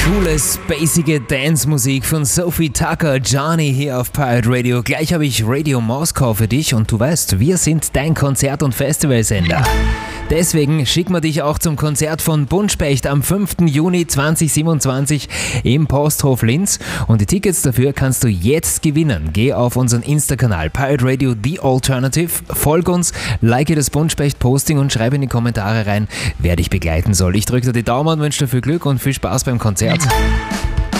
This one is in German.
Coole, spacige Dance-Musik von Sophie Tucker, Johnny hier auf Pirate Radio. Gleich habe ich Radio Moskau für dich und du weißt, wir sind dein Konzert- und Festivalsender. Deswegen schicken wir dich auch zum Konzert von Buntspecht am 5. Juni 2027 im Posthof Linz. Und die Tickets dafür kannst du jetzt gewinnen. Geh auf unseren Insta-Kanal Pirate Radio The Alternative, folg uns, like das Buntspecht-Posting und schreib in die Kommentare rein, wer dich begleiten soll. Ich drücke dir die Daumen und wünsche dir viel Glück und viel Spaß beim Konzert.